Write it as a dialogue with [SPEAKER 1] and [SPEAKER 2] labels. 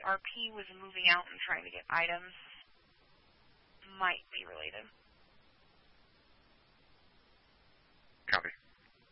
[SPEAKER 1] RP was moving out and trying to get items. Might be related.